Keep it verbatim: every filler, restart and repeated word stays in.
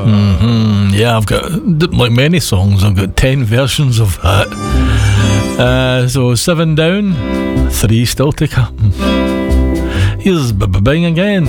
Mm-hmm. Yeah, I've got, like many songs, I've got ten versions of that. Uh, so seven down, three still to come. Here's B-B-Bing again.